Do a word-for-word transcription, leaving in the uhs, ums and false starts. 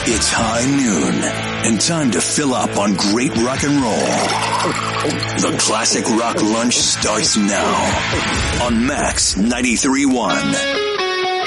It's high noon and time to fill up on great rock and roll. The Classic Rock Lunch starts now on Max ninety-three point one.